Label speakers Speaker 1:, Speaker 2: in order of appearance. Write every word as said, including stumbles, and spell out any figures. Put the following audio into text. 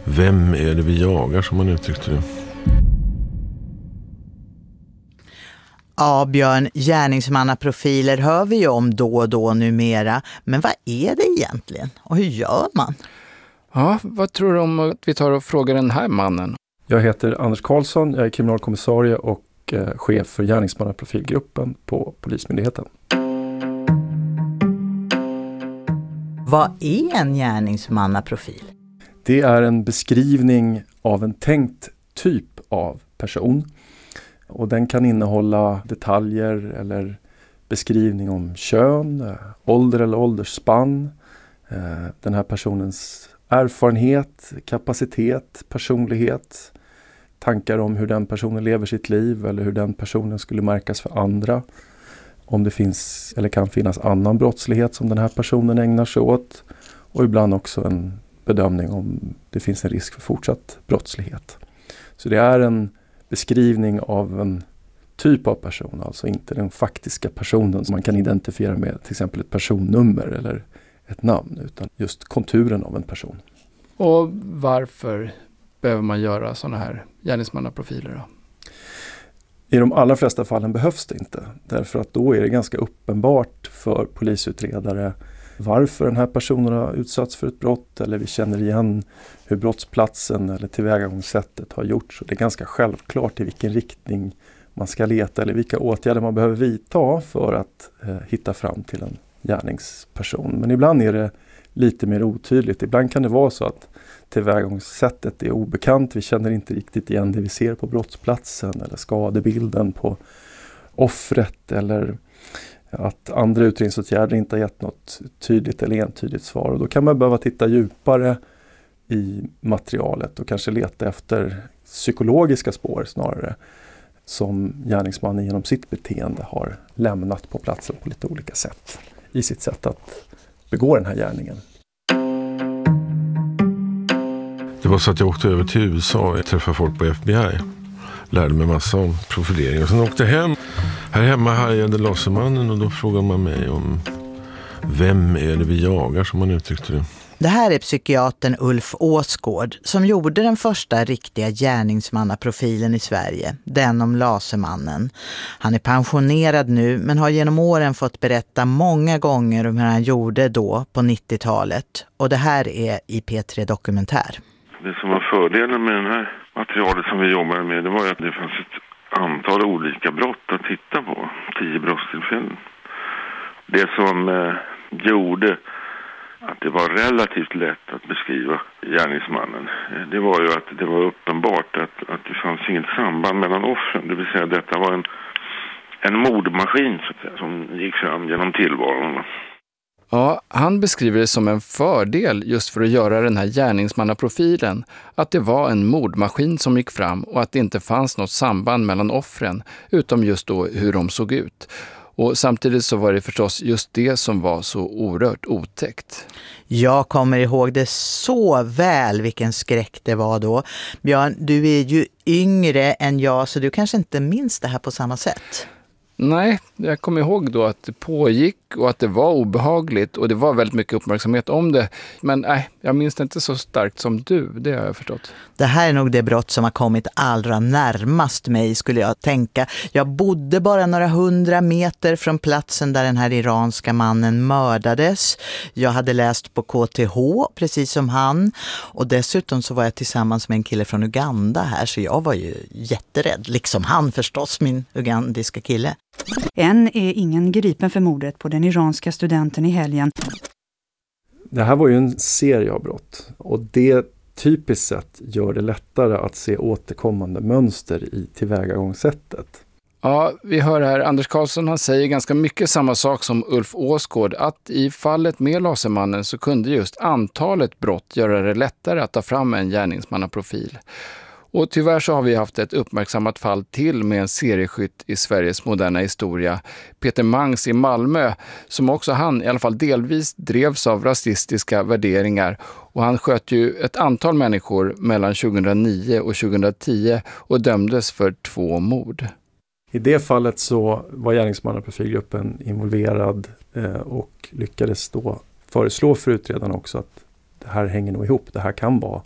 Speaker 1: Vem är det vi jagar, som man uttryckte det?
Speaker 2: Ja, Björn, gärningsmannaprofiler hör vi ju om då och då numera. Men vad är det egentligen? Och hur gör man?
Speaker 3: Ja, vad tror du om att vi tar och frågar den här mannen?
Speaker 4: Jag heter Anders Karlsson, jag är kriminalkommissarie och eh, chef för gärningsmannaprofilgruppen på Polismyndigheten.
Speaker 2: Vad är en gärningsmannaprofil?
Speaker 4: Det är en beskrivning av en tänkt typ av person. Och den kan innehålla detaljer eller beskrivning om kön, ålder eller åldersspann, den här personens erfarenhet, kapacitet, personlighet, tankar om hur den personen lever sitt liv eller hur den personen skulle märkas för andra. Om det finns eller kan finnas annan brottslighet som den här personen ägnar sig åt, och ibland också en bedömning om det finns en risk för fortsatt brottslighet. Så det är en beskrivning av en typ av person, alltså inte den faktiska personen som man kan identifiera med till exempel ett personnummer eller ett namn, utan just konturen av en person.
Speaker 3: Och varför behöver man göra sådana här gärningsmannaprofiler då?
Speaker 4: I de allra flesta fallen behövs det inte, därför att då är det ganska uppenbart för polisutredare varför den här personen har utsatts för ett brott, eller vi känner igen hur brottsplatsen eller tillvägagångssättet har gjorts. Så det är ganska självklart i vilken riktning man ska leta eller vilka åtgärder man behöver vidta för att eh, hitta fram till en gärningsperson. Men ibland är det lite mer otydligt. Ibland kan det vara så att tillvägagångssättet är obekant. Vi känner inte riktigt igen det vi ser på brottsplatsen eller skadebilden på offret, eller att andra utredningsåtgärder inte har gett något tydligt eller entydigt svar. Och då kan man behöva titta djupare i materialet och kanske leta efter psykologiska spår snarare, som gärningsmannen genom sitt beteende har lämnat på platsen på lite olika sätt i sitt sätt att begå den här gärningen.
Speaker 1: Det var så att jag åkte över till U S A och träffade folk på F B I. Lärde mig massa om profilering. Och sen åkte jag hem. Här hemma hajade Lasermannen, och då frågade man mig om vem är det vi jagar, som man uttryckte det.
Speaker 2: Det här är psykiatern Ulf Åsgård som gjorde den första riktiga gärningsmannaprofilen i Sverige, den om Lasermannen. Han är pensionerad nu, men har genom åren fått berätta många gånger om hur han gjorde då på nittiotalet. Och det här är i P tre Dokumentär.
Speaker 5: Det som var fördelen med det här materialet som vi jobbade med, det var ju att det fanns ett antal olika brott att titta på. Tio brottstillfällen. Det som eh, gjorde att det var relativt lätt att beskriva gärningsmannen, det var ju att det var uppenbart att, att det fanns inget samband mellan offren. Det vill säga att detta var en, en mordmaskin så att säga, som gick fram genom tillvaron.
Speaker 3: Ja, han beskriver det som en fördel just för att göra den här gärningsmannaprofilen, att det var en mordmaskin som gick fram och att det inte fanns något samband mellan offren, utom just då hur de såg ut. Och samtidigt så var det förstås just det som var så oerhört otäckt.
Speaker 2: Jag kommer ihåg det så väl, vilken skräck det var då. Björn, du är ju yngre än jag, så du kanske inte minns det här på samma sätt.
Speaker 3: Nej, jag kommer ihåg då att det pågick och att det var obehagligt och det var väldigt mycket uppmärksamhet om det. Men nej, jag minns det inte så starkt som du, det har jag förstått.
Speaker 2: Det här är nog det brott som har kommit allra närmast mig, skulle jag tänka. Jag bodde bara några hundra meter från platsen där den här iranska mannen mördades. Jag hade läst på K T H, precis som han. Och dessutom så var jag tillsammans med en kille från Uganda här, så jag var ju jätterädd. Liksom han förstås, min ugandiska kille.
Speaker 6: Än är ingen gripen för mordet på den iranska studenten i helgen.
Speaker 4: Det här var ju en serie av brott, och det typiskt sett gör det lättare att se återkommande mönster i tillvägagångssättet.
Speaker 3: Ja, vi hör här Anders Karlsson, han säger ganska mycket samma sak som Ulf Åsgård, att i fallet med Lasermannen så kunde just antalet brott göra det lättare att ta fram en gärningsmannaprofil. Och tyvärr så har vi haft ett uppmärksammat fall till med en serieskytt i Sveriges moderna historia, Peter Mangs i Malmö, som också han i alla fall delvis drevs av rasistiska värderingar. Och han sköt ju ett antal människor mellan tjugohundranio och tjugohundratio och dömdes för två mord.
Speaker 4: I det fallet så var gärningsmannaprofilgruppen involverad eh, och lyckades då föreslå för utredarna också att det här hänger nog ihop. Det här kan vara